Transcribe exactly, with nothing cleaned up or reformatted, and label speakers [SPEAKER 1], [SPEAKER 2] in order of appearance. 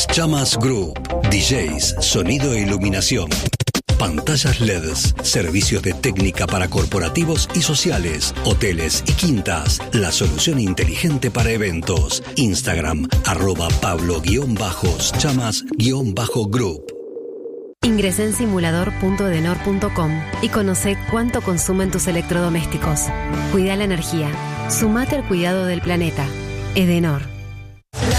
[SPEAKER 1] Chamas Group, D Js, sonido e iluminación. Pantallas L E Ds, servicios de técnica para corporativos y sociales, hoteles y quintas. La solución inteligente para eventos. Instagram, arroba Pablo-Chamas-Group.
[SPEAKER 2] Ingresá en simulador punto edenor punto com y conoce cuánto consumen tus electrodomésticos. Cuida la energía. Sumate al cuidado del planeta. Edenor.